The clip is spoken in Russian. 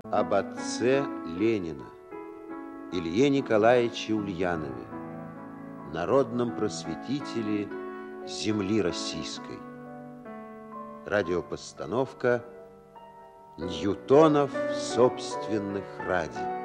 об отце Ленина, Илье Николаевиче Ульянове, народном просветителе земли российской. Радиопостановка «Ньютонов собственных ради».